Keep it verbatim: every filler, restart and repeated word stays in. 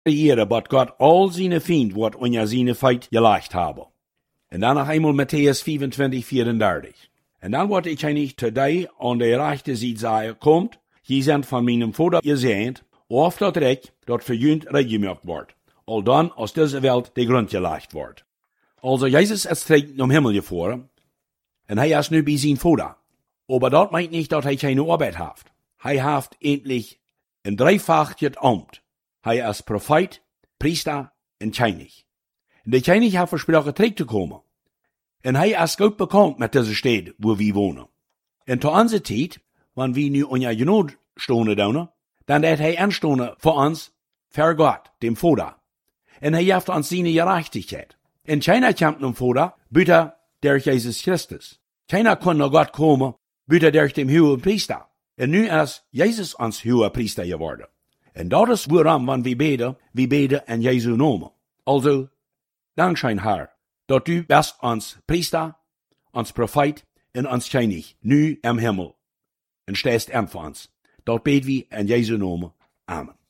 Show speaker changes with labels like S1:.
S1: Jahre, wat Gott all seine Fiend wat onder seine Feit gelegd hebben. En dan nog eenmaal Matthäus vierentwintig, vierendertig. En dan wat ik niet today aan de rechte zijde zeggen, komt, je zijn van mijn vader gezegend, of dat rijk dat verjunt rechtgemaakt wordt, al dan als deze wereld de grond gelegd wordt. Also Jezus is strikt om hemel gevoeren, en hij is nu bij zijn vader. Maar dat meint niet dat hij geen arbeid heeft. Hij heeft eindelijk een drievoudig ambt. Hij is profeet, priester en koning. En de koning heeft versproken terug te komen. En hij is goed bekend met deze stad waar we wonen. En tot onze tijd, wanneer we nu onder genade stonden doen, dan deed hij aanstonden voor ons, voor God, dem Vader. En hij heeft ons zijn gerechtigheid. En keiner komt naar Vader, buiten door Jezus Christus. Keiner kon naar God komen, buiten door dem hoge priester. En nu is Jezus ons hoge priester geworden. En dat is waarom, wanneer we bidden, we bidden in Jesu naam. Also, dankzij Heer, dat u best ons priester, ons profeet en ons koning, nu im hemel. En steest aan voor ons. Dat bidden we in Jesu naam. Amen.